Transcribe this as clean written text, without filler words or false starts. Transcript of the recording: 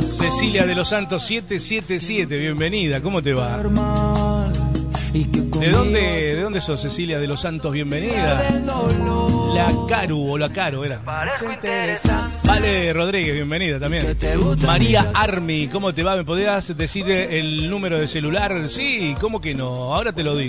Cecilia de los Santos 777, bienvenida, ¿cómo te va? ¿De dónde sos, Cecilia de los Santos? Bienvenida. La Caru o la Caro era. Vale Rodríguez, bienvenida también. María Armi, ¿cómo te va? ¿Me podías decir el número de celular? Sí, ¿cómo que no? Ahora te lo digo.